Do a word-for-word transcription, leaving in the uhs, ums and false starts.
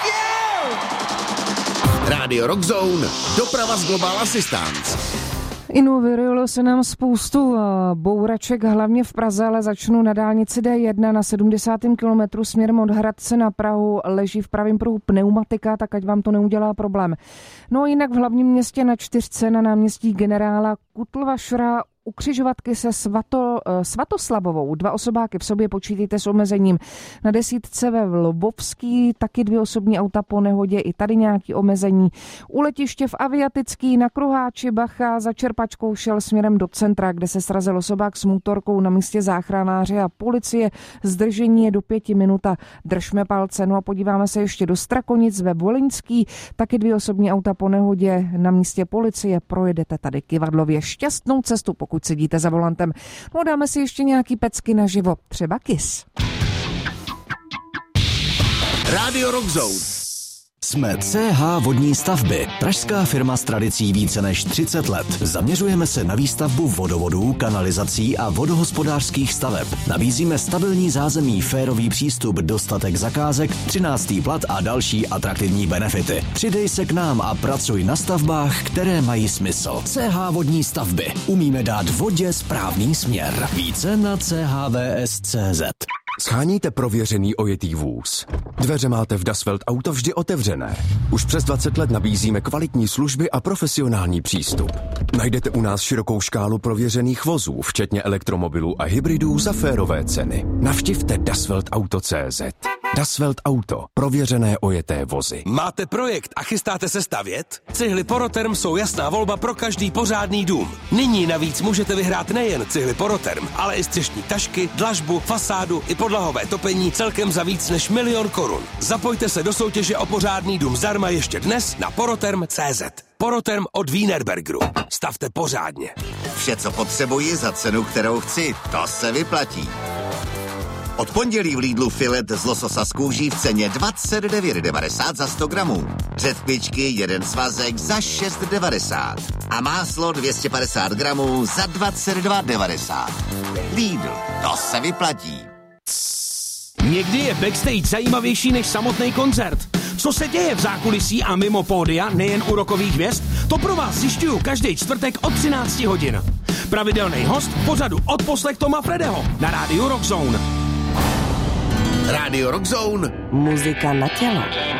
you! Rádio Rockzone, doprava z Global Assistance. Inu, vyrojilo se nám spoustu bouraček, hlavně v Praze, ale začnu na dálnici D jedna na sedmdesátém kilometru směrem od Hradce na Prahu. Leží v pravém pruhu pneumatika, tak ať vám to neudělá problém. No jinak v hlavním městě na čtyřce na náměstí generála Kutlvašra u křižovatky se svato, Svatoslavovou. Dva osobáky v sobě, počítejte s omezením. Na desítce ve Lobovský taky dvě osobní auta po nehodě, i tady nějaký omezení. U letiště v Aviatický na Kruháči Bacha za čerpačkou šel směrem do centra, kde se srazil osobák s motorkou, na místě záchranáři a policie. Zdržení je do pěti minut a držme palce. No a podíváme se ještě do Strakonic ve Volyňský, taky dvě osobní auta po nehodě, na místě policie. Projedete tady Kyvadlově. Šťastnou cestu, pokud pokud sedíte za volantem. No dáme si ještě nějaký pecky naživo, třeba Kiss. Rádio Rockzone. Jsme C H Vodní stavby, pražská firma s tradicí více než třicet let. Zaměřujeme se na výstavbu vodovodů, kanalizací a vodohospodářských staveb. Nabízíme stabilní zázemí, férový přístup, dostatek zakázek, třináctý plat a další atraktivní benefity. Přidej se k nám a pracuj na stavbách, které mají smysl. C H Vodní stavby. Umíme dát vodě správný směr. Více na c h v s tečka c z. Sháníte prověřený ojetý vůz? Dveře máte v Das Welt Auto vždy otevřené. Už přes dvacet let nabízíme kvalitní služby a profesionální přístup. Najdete u nás širokou škálu prověřených vozů, včetně elektromobilů a hybridů za férové ceny. Navštivte das welt auto tečka c z. Das Welt Auto. Prověřené ojeté vozy. Máte projekt a chystáte se stavět? Cihly Poroterm jsou jasná volba pro každý pořádný dům. Nyní navíc můžete vyhrát nejen cihly Poroterm, ale i střešní tašky, dlažbu, fasádu i podlahové topení celkem za víc než milion korun. Zapojte se do soutěže o pořádný dům zdarma ještě dnes na poroterm tečka c z. Poroterm od Wienerbergeru. Stavte pořádně. Vše, co potřebuji za cenu, kterou chci, to se vyplatí. Od pondělí v Lidlu filet z lososa z kůží v ceně dvacet devět devadesát za sto gramů. Řetkvičky jeden svazek za šest devadesát. A máslo dvě stě padesát gramů za dvacet dva devadesát. Lidl, to se vyplatí. Někdy je backstage zajímavější než samotný koncert. Co se děje v zákulisí a mimo pódia, nejen u rockových hvězd, to pro vás zjišťuju každý čtvrtek od třinácti hodin. Pravidelný host v pořadu Odposlech Toma Fredeho na rádiu Rockzone. Rádio Rockzone. Muzika na tělo.